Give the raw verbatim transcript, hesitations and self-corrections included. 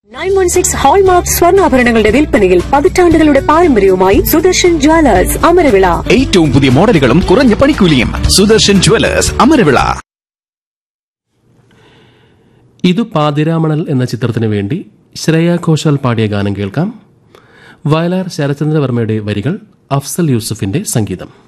Nine one six hallmark സ്വർണ്ണാഭരണങ്ങളുടെ വിൽപ്പനയിൽ പതിറ്റാണ്ടുകളുടെ പാരമ്പര്യവുമായി സുദർശൻ ജ്വല്ലേഴ്സ് അമരവിള. ഏറ്റവും പുതിയ മോഡലുകളും കുറഞ്ഞ പണിക്കൂലിയും. സുദർശൻ ജ്വല്ലേഴ്സ് അമരവിള. ഇതു പാതിരാമണൽ എന്ന ചിത്രത്തിനു വേണ്ടി ശ്രേയ ഘോഷാൽ പാടിയ ഗാനം കേൾക്കാം. വയലാർ ശരചന്ദ്രവർമ്മയുടെ വരികൾ, അഫ്സൽ യൂസുഫിന്റെ സംഗീതം.